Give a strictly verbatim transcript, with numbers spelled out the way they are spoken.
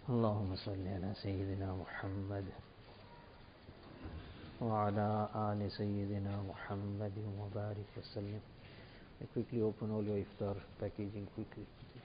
अल्लाहुम्मा सल्ली अला सय्यिदिना मुहम्मद व अला आलि सय्यिदिना मुहम्मद व बारिक वसल्लम. Quickly open all your iftar packaging quickly.